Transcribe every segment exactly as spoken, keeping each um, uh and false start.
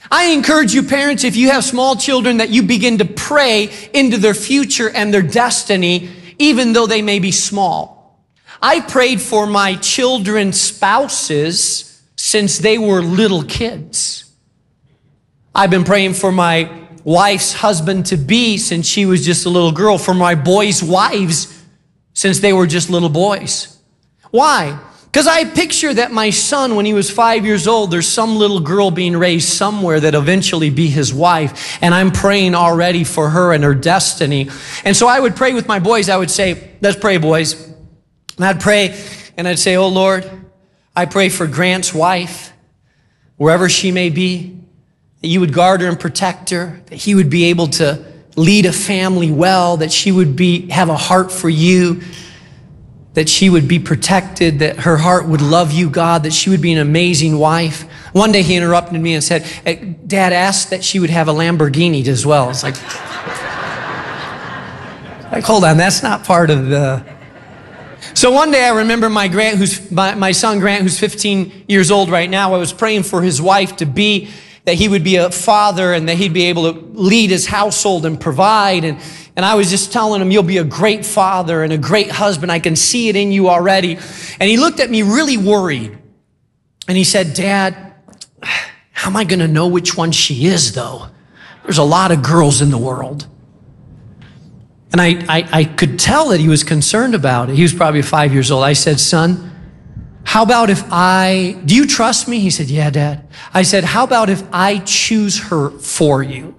I encourage you parents, if you have small children, that you begin to pray into their future and their destiny, even though they may be small. I prayed for my children's spouses since they were little kids. I've been praying for my wife's husband-to-be since she was just a little girl, for my boys' wives since they were just little boys. Why? Because I picture that my son, when he was five years old, there's some little girl being raised somewhere that eventually be his wife, and I'm praying already for her and her destiny. And so I would pray with my boys. I would say, let's pray, boys. And I'd pray, and I'd say, oh, Lord, I pray for Grant's wife, wherever she may be, that you would guard her and protect her, that he would be able to lead a family well, that she would be have a heart for you, that she would be protected, that her heart would love you, God, that she would be an amazing wife. One day he interrupted me and said, hey, Dad asked that she would have a Lamborghini as well. It's like, like, hold on, that's not part of the... So one day I remember my Grant, who's my, my son Grant, who's fifteen years old right now, I was praying for his wife to be, that he would be a father and that he'd be able to lead his household and provide. And, and I was just telling him, you'll be a great father and a great husband. I can see it in you already. And he looked at me really worried. And he said, Dad, how am I going to know which one she is, though? There's a lot of girls in the world. And I, I, I could tell that he was concerned about it. He was probably five years old. I said, son, how about if I, do you trust me? He said, yeah, Dad. I said, how about if I choose her for you?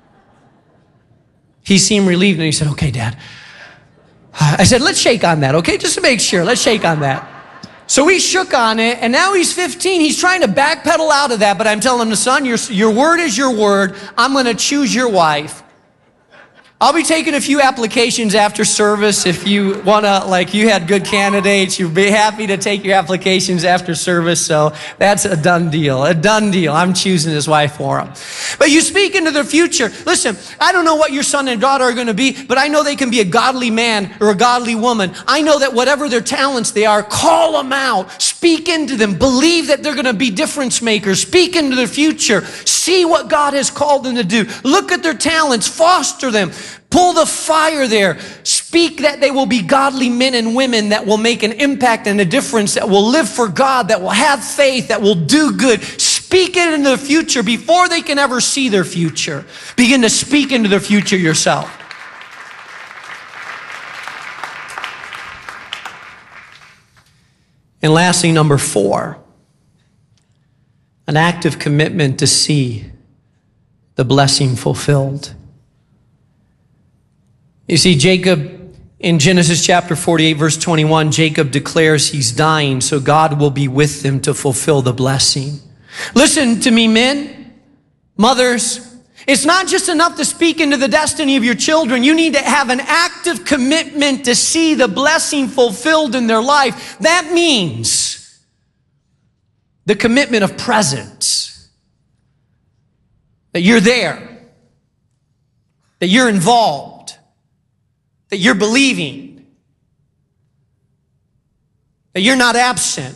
He seemed relieved and he said, okay, Dad. I said, let's shake on that, okay? Just to make sure, let's shake on that. So we shook on it, and now he's fifteen. He's trying to backpedal out of that, but I'm telling him, son, your, your word is your word. I'm going to choose your wife. I'll be taking a few applications after service. If you want to, like, you had good candidates, you'd be happy to take your applications after service. So that's a done deal, a done deal. I'm choosing his wife for him. But you speak into their future. Listen, I don't know what your son and daughter are going to be, but I know they can be a godly man or a godly woman. I know that whatever their talents they are, call them out, speak into them, believe that they're going to be difference makers, speak into their future, see what God has called them to do. Look at their talents, foster them. Pull the fire there. Speak that they will be godly men and women that will make an impact and a difference, that will live for God, that will have faith, that will do good. Speak it into the future before they can ever see their future. Begin to speak into their future yourself. And lastly, number four, an active commitment to see the blessing fulfilled. You see, Jacob, in Genesis chapter forty-eight, verse twenty-one, Jacob declares he's dying, so God will be with him to fulfill the blessing. Listen to me, men, mothers. It's not just enough to speak into the destiny of your children. You need to have an active commitment to see the blessing fulfilled in their life. That means the commitment of presence. That you're there. That you're involved. That you're believing, that you're not absent.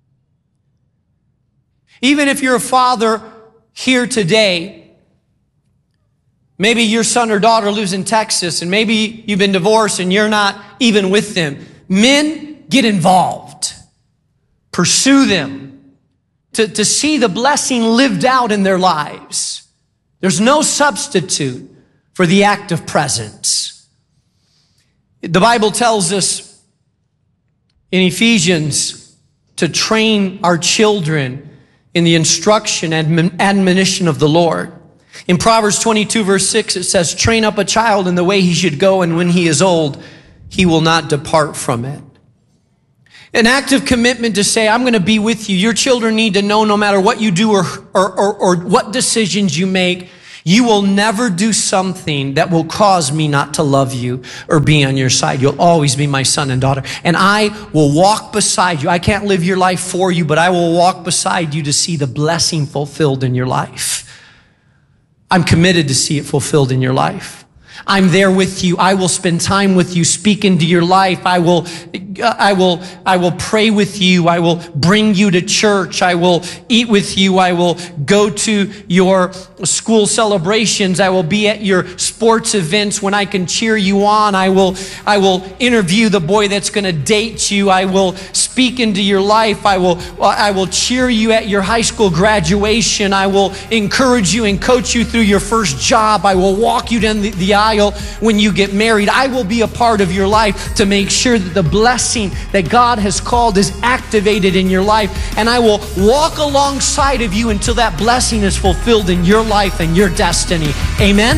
Even if you're a father here today, maybe your son or daughter lives in Texas, and maybe you've been divorced and you're not even with them. Men, get involved. Pursue them to, to see the blessing lived out in their lives. There's no substitute for the act of presence. The Bible tells us in Ephesians to train our children in the instruction and admonition of the Lord. In Proverbs twenty-two, verse six, it says, train up a child in the way he should go, and when he is old, he will not depart from it. An active commitment to say, I'm going to be with you. Your children need to know no matter what you do or, or, or, or what decisions you make, you will never do something that will cause me not to love you or be on your side. You'll always be my son and daughter. And I will walk beside you. I can't live your life for you, but I will walk beside you to see the blessing fulfilled in your life. I'm committed to see it fulfilled in your life. I'm there with you. I will spend time with you, speak into your life. I will, I will, I will pray with you. I will bring you to church. I will eat with you. I will go to your school celebrations. I will be at your sports events when I can cheer you on. I will, I will interview the boy that's going to date you. I will speak into your life. I will, I will cheer you at your high school graduation. I will encourage you and coach you through your first job. I will walk you down the, the aisle when you get married. I will be a part of your life to make sure that the blessing that God has called is activated in your life. And I will walk alongside of you until that blessing is fulfilled in your life and your destiny. Amen?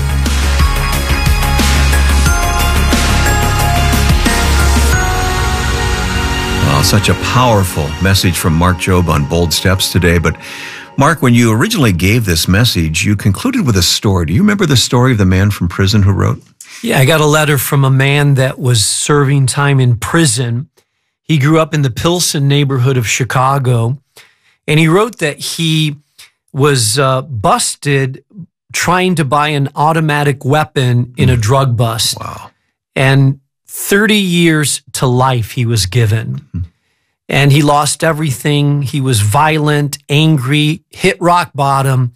Wow, such a powerful message from Mark Jobe on Bold Steps today. But Mark, when you originally gave this message, you concluded with a story. Do you remember the story of the man from prison who wrote? Yeah, I got a letter from a man that was serving time in prison. He grew up in the Pilsen neighborhood of Chicago, and he wrote that he was uh, busted trying to buy an automatic weapon in a drug bust. Wow. And thirty years to life he was given. Mm-hmm. And he lost everything. He was violent, angry, hit rock bottom.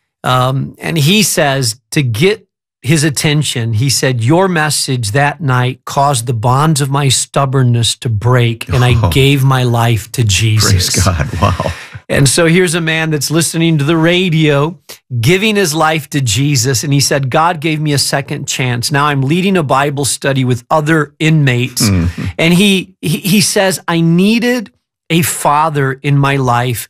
Um, and he says, to get his attention, he said, your message that night caused the bonds of my stubbornness to break, and I oh. gave my life to Jesus. Praise God. Wow. And so here's a man that's listening to the radio, giving his life to Jesus. And he said, God gave me a second chance. Now I'm leading a Bible study with other inmates. Mm-hmm. And he, he he says, I needed a father in my life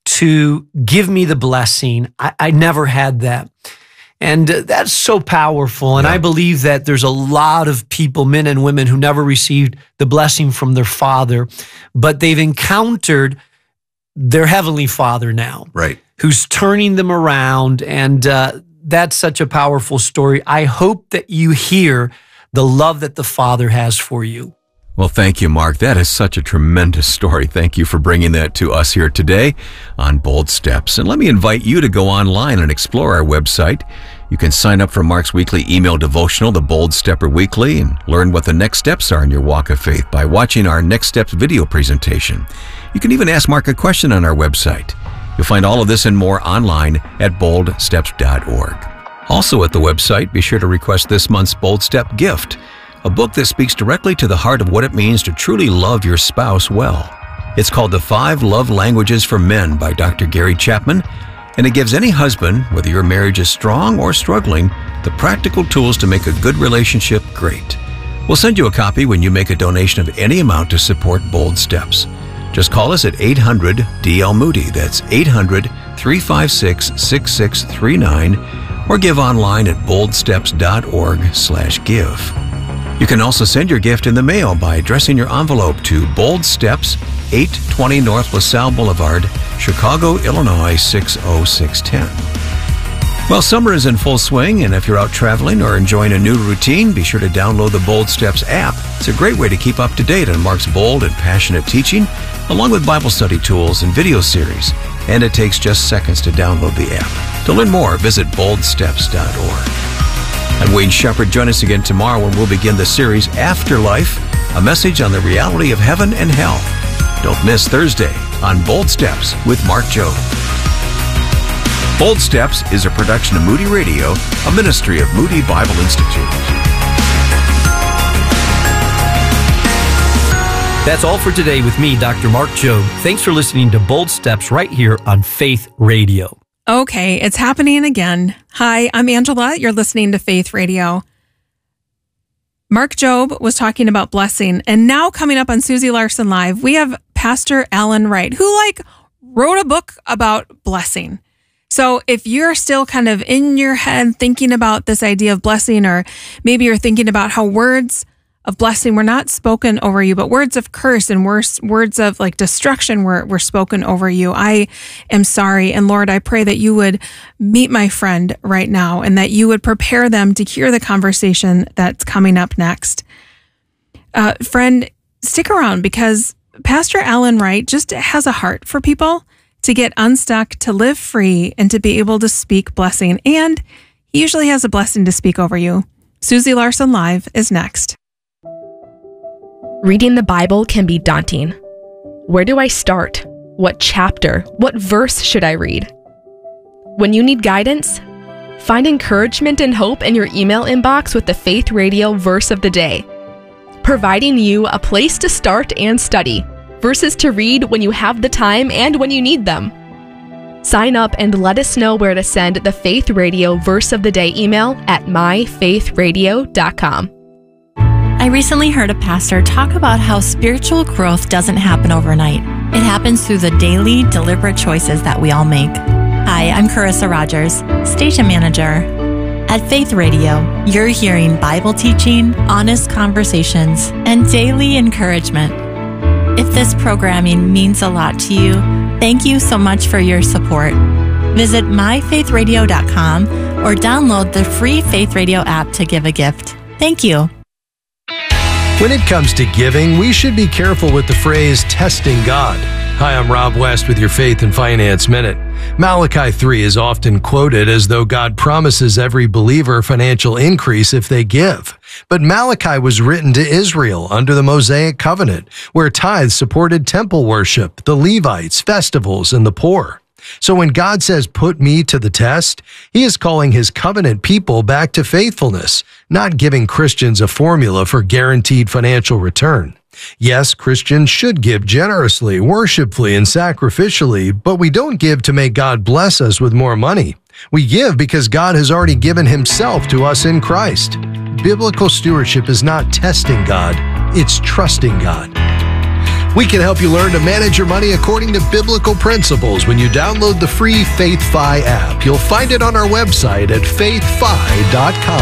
to give me the blessing. I, I never had that. And that's so powerful. And yeah. I believe that there's a lot of people, men and women, who never received the blessing from their father, but they've encountered their Heavenly Father now, right? Who's turning them around. And uh, that's such a powerful story. I hope that you hear the love that the Father has for you. Well, thank you, Mark. That is such a tremendous story. Thank you for bringing that to us here today on Bold Steps. And let me invite you to go online and explore our website. You can sign up for Mark's weekly email devotional, The Bold Stepper Weekly, and learn what the next steps are in your walk of faith by watching our Next Steps video presentation. You can even ask Mark a question on our website. You'll find all of this and more online at bold steps dot org. Also at the website, be sure to request this month's Bold Step gift, a book that speaks directly to the heart of what it means to truly love your spouse well. It's called The Five Love Languages for Men by Doctor Gary Chapman, and it gives any husband, whether your marriage is strong or struggling, the practical tools to make a good relationship great. We'll send you a copy when you make a donation of any amount to support Bold Steps. Just call us at eight hundred D L Moody. That's eight hundred, three five six, six six three nine, or give online at bold steps dot org slash give. You can also send your gift in the mail by addressing your envelope to Bold Steps, eight twenty North LaSalle Boulevard, Chicago, Illinois six oh six one oh. Well, summer is in full swing, and if you're out traveling or enjoying a new routine, be sure to download the Bold Steps app. It's a great way to keep up to date on Mark's bold and passionate teaching, along with Bible study tools and video series. And it takes just seconds to download the app. To learn more, visit bold steps dot org. I'm Wayne Shepherd. Join us again tomorrow when we'll begin the series Afterlife, a message on the reality of heaven and hell. Don't miss Thursday on Bold Steps with Mark Jobe. Bold Steps is a production of Moody Radio, a ministry of Moody Bible Institute. That's all for today with me, Doctor Mark Jobe. Thanks for listening to Bold Steps right here on Faith Radio. Okay, it's happening again. Hi, I'm Angela. You're listening to Faith Radio. Mark Jobe was talking about blessing, and now coming up on Susie Larson Live, we have Pastor Alan Wright, who like wrote a book about blessing. So if you're still kind of in your head thinking about this idea of blessing, or maybe you're thinking about how words of blessing were not spoken over you, but words of curse and words, words of like destruction were, were spoken over you, I am sorry. And Lord, I pray that you would meet my friend right now and that you would prepare them to hear the conversation that's coming up next. Uh, friend, stick around because Pastor Alan Wright just has a heart for people to get unstuck, to live free, and to be able to speak blessing. And he usually has a blessing to speak over you. Susie Larson Live is next. Reading the Bible can be daunting. Where do I start? What chapter? What verse should I read? When you need guidance, find encouragement and hope in your email inbox with the Faith Radio Verse of the Day, providing you a place to start and study, verses to read when you have the time and when you need them. Sign up and let us know where to send the Faith Radio Verse of the Day email at my faith radio dot com. I recently heard a pastor talk about how spiritual growth doesn't happen overnight. It happens through the daily, deliberate choices that we all make. Hi, I'm Carissa Rogers, Station Manager. At Faith Radio, you're hearing Bible teaching, honest conversations, and daily encouragement. If this programming means a lot to you, thank you so much for your support. Visit my faith radio dot com or download the free Faith Radio app to give a gift. Thank you. When it comes to giving, we should be careful with the phrase testing God. Hi, I'm Rob West with your Faith and Finance Minute. Malachi three is often quoted as though God promises every believer financial increase if they give. But Malachi was written to Israel under the Mosaic covenant, where tithes supported temple worship, the Levites, festivals, and the poor. So when God says, "Put me to the test," he is calling his covenant people back to faithfulness, not giving Christians a formula for guaranteed financial return. Yes, Christians should give generously, worshipfully, and sacrificially, but we don't give to make God bless us with more money. We give because God has already given himself to us in Christ. Biblical stewardship is not testing God, it's trusting God. We can help you learn to manage your money according to biblical principles when you download the free FaithFi app. You'll find it on our website at faith fi dot com.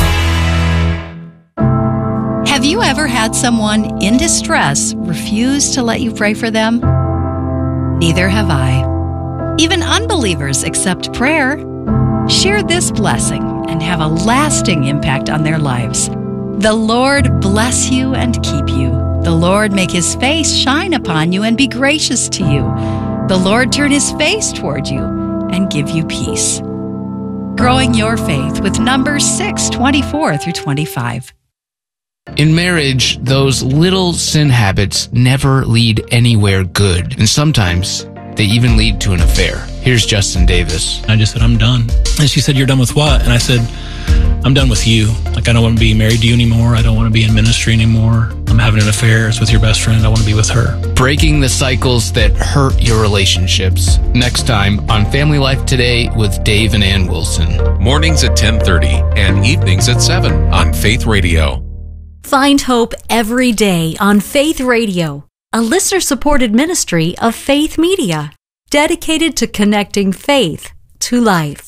Have you ever had someone in distress refuse to let you pray for them? Neither have I. Even unbelievers accept prayer. Share this blessing and have a lasting impact on their lives. The Lord bless you and keep you. The Lord make his face shine upon you and be gracious to you. The Lord turn his face toward you and give you peace. Growing your faith with Numbers six, twenty-four through twenty-five. In marriage, those little sin habits never lead anywhere good, and sometimes they even lead to an affair. Here's Justin Davis. I just said, I'm done. And she said, you're done with what? And I said, I'm done with you. Like, I don't want to be married to you anymore. I don't want to be in ministry anymore. I'm having an affair. It's with your best friend. I want to be with her. Breaking the cycles that hurt your relationships. Next time on Family Life Today with Dave and Ann Wilson. Mornings at ten thirty and evenings at seven on Faith Radio. Find hope every day on Faith Radio, a listener-supported ministry of Faith Media, dedicated to connecting faith to life.